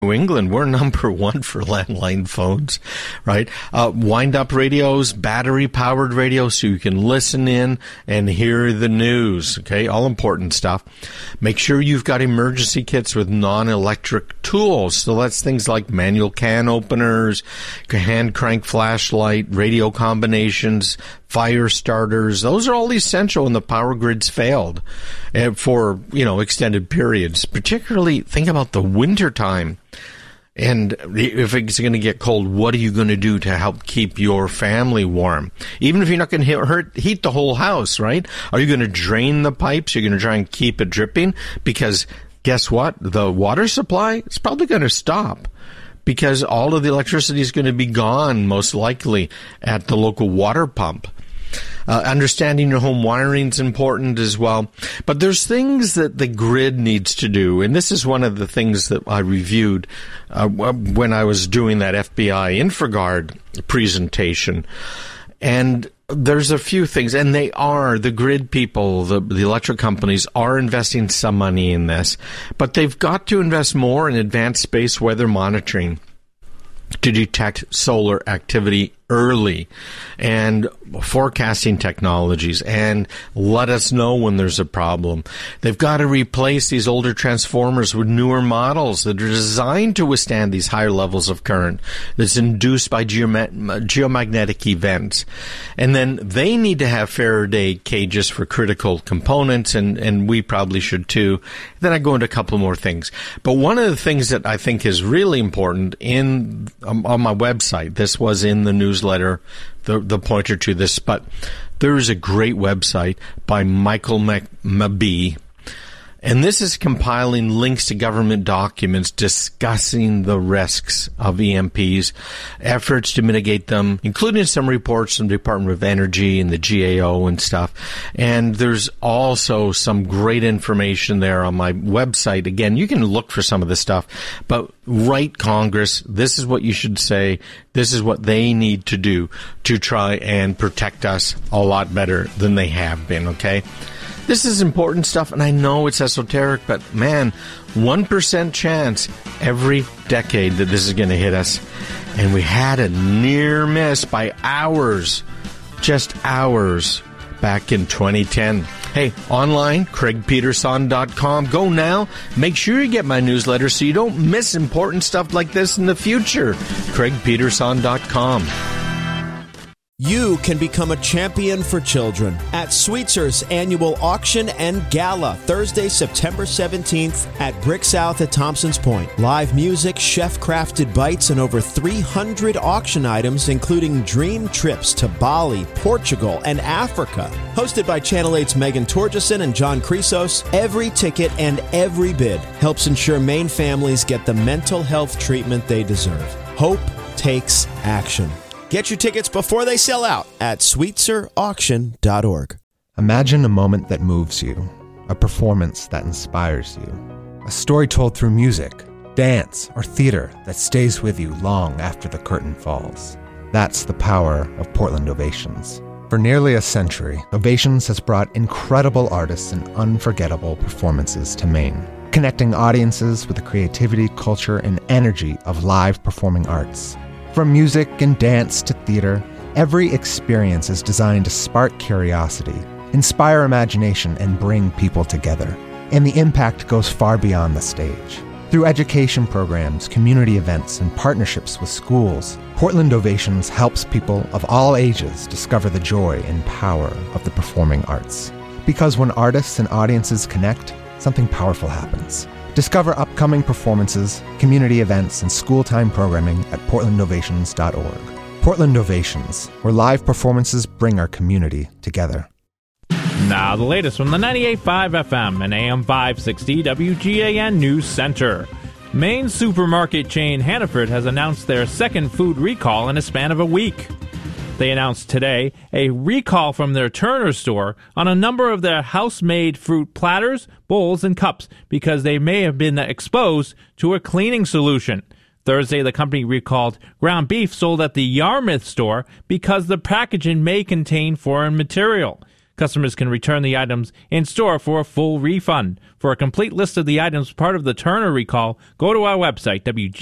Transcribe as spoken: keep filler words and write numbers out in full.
New England, we're number one for landline phones, right? Uh, wind-up radios, battery-powered radios, so you can listen in and hear the news, okay? All important stuff. Make sure you've got emergency kits with non-electric tools. So that's things like manual can openers, hand crank flashlight, radio combinations, fire starters. Those are all essential when the power grid's failed uh, for, you know, extended periods. Particularly, think about the winter time. And if it's going to get cold, what are you going to do to help keep your family warm? Even if you're not going to hurt, heat the whole house, right? Are you going to drain the pipes? You're going to try and keep it dripping? Because guess what? The water supply is probably going to stop, because all of the electricity is going to be gone, most likely, at the local water pump. Uh, understanding your home wiring is important as well. But there's things that the grid needs to do, and this is one of the things that I reviewed uh, when I was doing that F B I InfraGard presentation. And there's a few things, and they are, the grid people, the, the electric companies are investing some money in this, but they've got to invest more in advanced space weather monitoring to detect solar activity early, and forecasting technologies, and let us know when there's a problem. They've got to replace these older transformers with newer models that are designed to withstand these higher levels of current that's induced by geoma- geomagnetic events. And then they need to have Faraday cages for critical components, and, and we probably should too. Then I go into a couple more things. But one of the things that I think is really important in um, on my website, this was in the news Letter, the, the pointer to this, but there is a great website by Michael Mabee, and this is compiling links to government documents discussing the risks of E M Ps, efforts to mitigate them, including some reports from the Department of Energy and the G A O and stuff. And there's also some great information there on my website. Again, you can look for some of this stuff, but write Congress. This is what you should say. This is what they need to do to try and protect us a lot better than they have been, okay? This is important stuff, and I know it's esoteric, but man, one percent chance every decade that this is going to hit us. And we had a near miss by hours, just hours, back in twenty ten. Hey, online, craig peterson dot com. Go now. Make sure you get my newsletter so you don't miss important stuff like this in the future. craig peterson dot com. You can become a champion for children at Sweetzer's annual auction and gala, Thursday, September seventeenth at Brick South at Thompson's Point. Live music, chef-crafted bites, and over three hundred auction items, including dream trips to Bali, Portugal, and Africa. Hosted by Channel eight's Megan Torgeson and John Chrysos, every ticket and every bid helps ensure Maine families get the mental health treatment they deserve. Hope takes action. Get your tickets before they sell out at sweetser auction dot org. Imagine a moment that moves you, a performance that inspires you, a story told through music, dance, or theater that stays with you long after the curtain falls. That's the power of Portland Ovations. For nearly a century, Ovations has brought incredible artists and unforgettable performances to Maine, connecting audiences with the creativity, culture, and energy of live performing arts. From music and dance to theater, every experience is designed to spark curiosity, inspire imagination, and bring people together. And the impact goes far beyond the stage. Through education programs, community events, and partnerships with schools, Portland Ovations helps people of all ages discover the joy and power of the performing arts. Because when artists and audiences connect, something powerful happens. Discover upcoming performances, community events, and school-time programming at portland ovations dot org. Portland Ovations, where live performances bring our community together. Now the latest from the ninety-eight point five F M and A M five sixty W G A N News Center. Maine supermarket chain Hannaford has announced their second food recall in a span of a week. They announced today a recall from their Turner store on a number of their house-made fruit platters, bowls, and cups because they may have been exposed to a cleaning solution. Thursday, the company recalled ground beef sold at the Yarmouth store because the packaging may contain foreign material. Customers can return the items in store for a full refund. For a complete list of the items part of the Turner recall, go to our website, W G